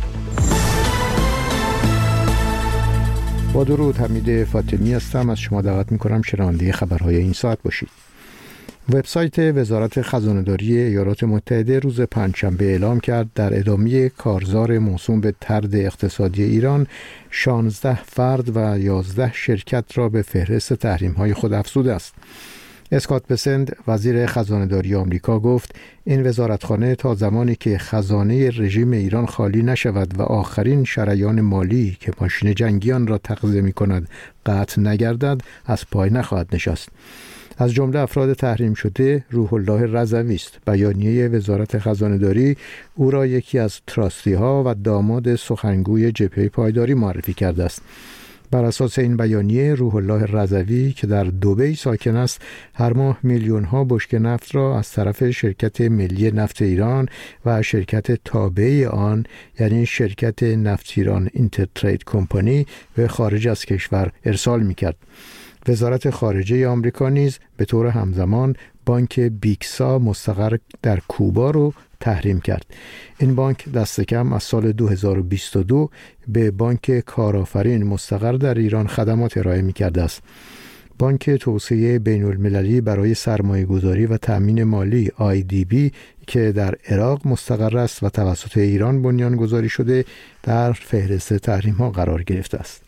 با درود، حمید فاطمی هستم. از شما دعوت می‌کنم شنونده خبرهای این ساعت باشید. وبسایت وزارت خزانه‌داری ایالات متحده روز پنجشنبه اعلام کرد در ادامه کارزار موسوم به طرد اقتصادی ایران شانزده فرد و یازده شرکت را به فهرست تحریم‌های خود افزوده است. اسکات بسند وزیر خزانه‌داری آمریکا گفت این وزارتخانه تا زمانی که خزانه رژیم ایران خالی نشود و آخرین شریان مالی که ماشین جنگیان را تغذیه می‌کند قطع نگردد از پای نخواهد نشست. از جمله افراد تحریم شده روح الله رضوی است. بیانیه وزارت خزانه‌داری او را یکی از تراستی‌ها و داماد سخنگوی جبهه پایداری معرفی کرده است. بر اساس این بیانیه روح الله رضوی که در دبی ساکن است هر ماه میلیون‌ها بشکه نفت را از طرف شرکت ملی نفت ایران و شرکت تابعه آن یعنی شرکت نفت ایران اینترترید کمپانی به خارج از کشور ارسال می‌کرد. وزارت خارجه آمریکا نیز به طور همزمان بانک بیکسا مستقر در کوبا رو تحریم کرد. این بانک دست کم از سال دو هزار و بیست و دو به بانک کارآفرین مستقر در ایران خدمات ارائه می‌کرده است. بانک توسعه بین المللی برای سرمایه گذاری و تأمین مالی آی دی بی که در عراق مستقر است و توسط ایران بنیان گذاری شده در فهرست تحریم ها قرار گرفته است.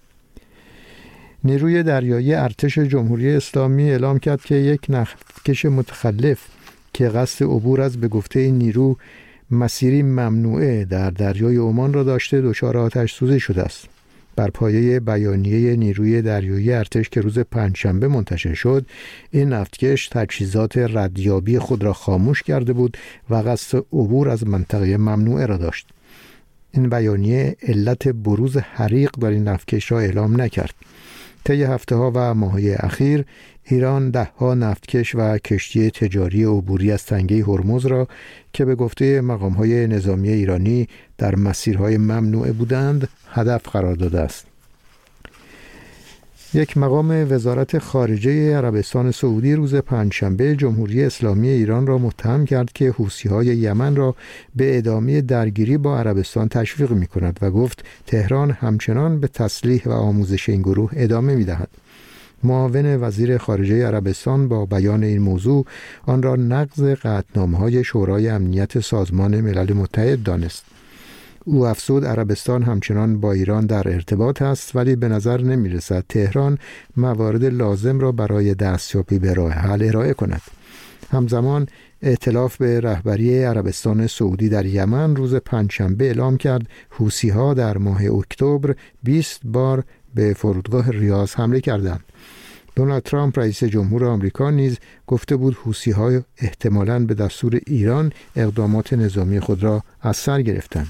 نیروی دریایی ارتش جمهوری اسلامی اعلام کرد که یک نفتکش متخلف که قصد عبور از به گفته این نیرو مسیری ممنوعه در دریای عمان را داشته دچار آتش سوزی شده است. بر پایه بیانیه نیروی دریایی ارتش که روز پنجشنبه منتشر شد، این نفتکش تجهیزات ردیابی خود را خاموش کرده بود و قصد عبور از منطقه ممنوعه را داشت. این بیانیه علت بروز حریق در این نفتکش را اعلام نکرد. طی هفته‌ها و ماه‌های اخیر ایران ده‌ها نفتکش و کشتی تجاری عبوری از تنگه هرمز را که به گفته مقام‌های نظامی ایرانی در مسیرهای ممنوعه بودند هدف قرار داده است. یک مقام وزارت خارجه عربستان سعودی روز پنجشنبه جمهوری اسلامی ایران را متهم کرد که حوثی‌های یمن را به ادامه درگیری با عربستان تشویق می‌کند و گفت تهران همچنان به تسلیح و آموزش این گروه ادامه می‌دهد. معاون وزیر خارجه عربستان با بیان این موضوع آن را نقض قطعنامه‌های شورای امنیت سازمان ملل متحد دانست. او افزود عربستان همچنان با ایران در ارتباط است ولی به نظر نمی رسد تهران موارد لازم را برای دستیابی به راه حل ارائه کند. همزمان ائتلاف به رهبری عربستان سعودی در یمن روز پنجشنبه اعلام کرد حوثی‌ها در ماه اکتبر بیست بار به فرودگاه ریاض حمله کردند. دونالد ترامپ رئیس جمهور آمریکا نیز گفته بود حوثی‌ها احتمالاً به دستور ایران اقدامات نظامی خود را از سر گرفتند.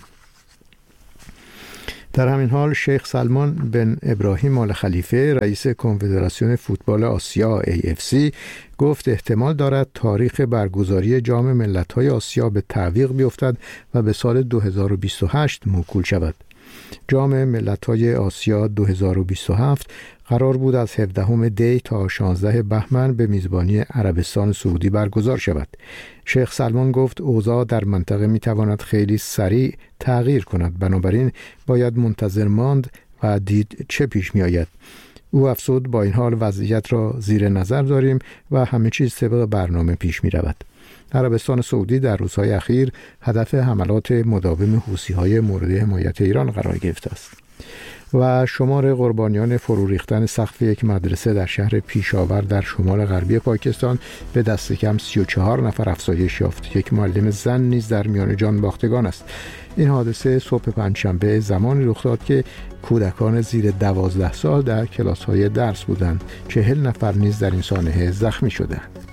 در همین حال شیخ سلمان بن ابراهیم آل خلیفه رئیس کنفدراسیون فوتبال آسیا ای اف سی گفت احتمال دارد تاریخ برگزاری جام ملت‌های آسیا به تعویق بیفتد و به سال دو هزار و بیست و هشت موکول شود. جام ملت‌های آسیا دو هزار و بیست و هفت قرار بود از هفدهم دی تا شانزدهم بهمن به میزبانی عربستان سعودی برگزار شود. شیخ سلمان گفت اوضاع در منطقه میتواند خیلی سریع تغییر کند، بنابراین باید منتظر ماند و دید چه پیش می آید. او افزود با این حال وضعیت را زیر نظر داریم و همه چیز طبق برنامه پیش می رود. عربستان سعودی در روزهای اخیر هدف حملات مداوم حوثی‌های مورد حمایت ایران قرار گرفته است. و شمار قربانیان فرو ریختن سقف یک مدرسه در شهر پیشاور در شمال غربی پاکستان به دست کم سی و چهار نفر افزایش یافت. یک معلم زن نیز در میان جان باختگان است. این حادثه صبح پنجشنبه زمانی رخ داد که کودکان زیر دوازده سال در کلاس‌های درس بودند. چهل نفر نیز در این سانحه زخمی شدند.